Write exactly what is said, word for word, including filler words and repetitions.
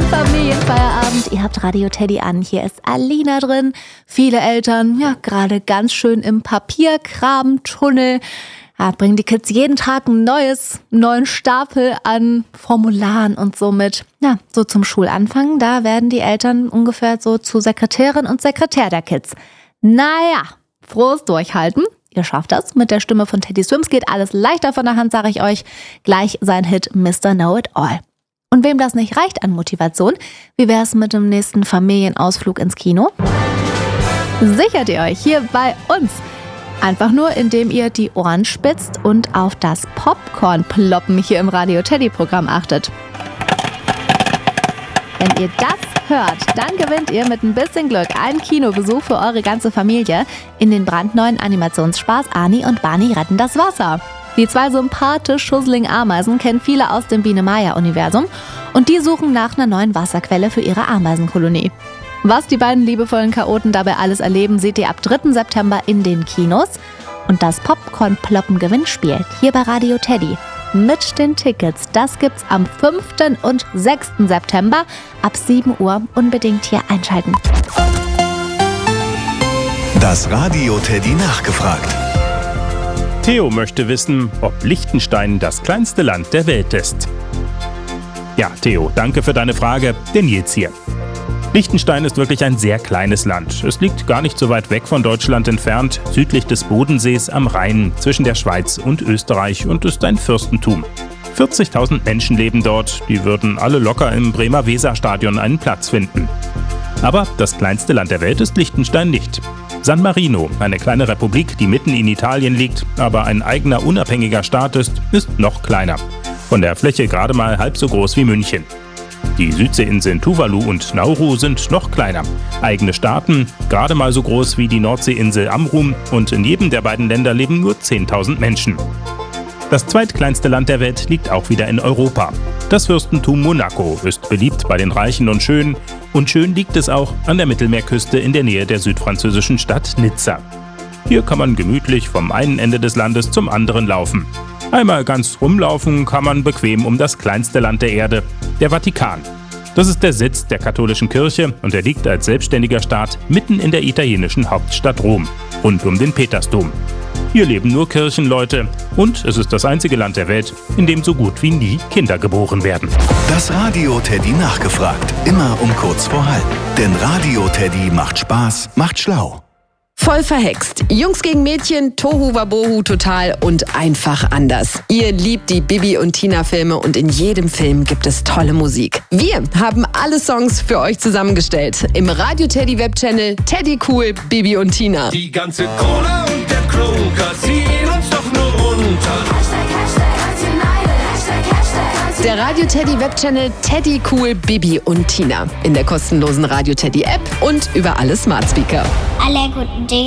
Familienfeierabend. Ihr habt Radio Teddy an. Hier ist Alina drin. Viele Eltern, ja, gerade ganz schön im Papierkram-Tunnel. Ja, bringen die Kids jeden Tag ein neues, einen neuen Stapel an Formularen und so mit. Ja, so zum Schulanfang, da werden die Eltern ungefähr so zu Sekretärin und Sekretär der Kids. Naja, frohes Durchhalten. Ihr schafft das. Mit der Stimme von Teddy Swims geht alles leichter von der Hand, sage ich euch. Gleich sein Hit Mister Know-It-All. Und wem das nicht reicht an Motivation, wie wär's mit dem nächsten Familienausflug ins Kino? Sichert ihr euch hier bei uns. Einfach nur, indem ihr die Ohren spitzt und auf das Popcorn-Ploppen hier im Radio Teddy-Programm achtet. Wenn ihr das hört, dann gewinnt ihr mit ein bisschen Glück einen Kinobesuch für eure ganze Familie in den brandneuen Animationsspaß Ani und Barney retten das Wasser. Die zwei sympathisch schusseligen Ameisen kennen viele aus dem Biene-Maya-Universum und die suchen nach einer neuen Wasserquelle für ihre Ameisenkolonie. Was die beiden liebevollen Chaoten dabei alles erleben, seht ihr ab dritten September in den Kinos. Und das Popcorn-Ploppen-Gewinnspiel hier bei Radio Teddy mit den Tickets, das gibt's am fünften und sechsten September ab sieben Uhr. Unbedingt hier einschalten. Das Radio Teddy nachgefragt. Theo möchte wissen, ob Liechtenstein das kleinste Land der Welt ist. Ja, Theo, danke für deine Frage. Der Nils hier. Liechtenstein ist wirklich ein sehr kleines Land. Es liegt gar nicht so weit weg von Deutschland entfernt, südlich des Bodensees am Rhein, zwischen der Schweiz und Österreich und ist ein Fürstentum. vierzigtausend Menschen leben dort, die würden alle locker im Bremer Weserstadion einen Platz finden. Aber das kleinste Land der Welt ist Liechtenstein nicht. San Marino, eine kleine Republik, die mitten in Italien liegt, aber ein eigener unabhängiger Staat ist, ist noch kleiner. Von der Fläche gerade mal halb so groß wie München. Die Südseeinseln Tuvalu und Nauru sind noch kleiner. Eigene Staaten, gerade mal so groß wie die Nordseeinsel Amrum und in jedem der beiden Länder leben nur zehntausend Menschen. Das zweitkleinste Land der Welt liegt auch wieder in Europa. Das Fürstentum Monaco ist beliebt bei den Reichen und Schönen und schön liegt es auch an der Mittelmeerküste in der Nähe der südfranzösischen Stadt Nizza. Hier kann man gemütlich vom einen Ende des Landes zum anderen laufen. Einmal ganz rumlaufen kann man bequem um das kleinste Land der Erde, der Vatikan. Das ist der Sitz der katholischen Kirche und er liegt als selbstständiger Staat mitten in der italienischen Hauptstadt Rom, rund um den Petersdom. Hier leben nur Kirchenleute und es ist das einzige Land der Welt, in dem so gut wie nie Kinder geboren werden. Das Radio Teddy nachgefragt, immer um kurz vor halb. Denn Radio Teddy macht Spaß, macht schlau. Voll verhext. Jungs gegen Mädchen, Tohu Wabohu total und einfach anders. Ihr liebt die Bibi und Tina Filme und in jedem Film gibt es tolle Musik. Wir haben alle Songs für euch zusammengestellt. Im Radio Teddy Webchannel Teddy Cool, Bibi und Tina. Die ganze Cola und der Kroger ziehen uns doch nur runter. Der Radio Teddy Webchannel Teddy Cool, Bibi und Tina. In der kostenlosen Radio Teddy App und über alle Smart Speaker. Alle guten Dinge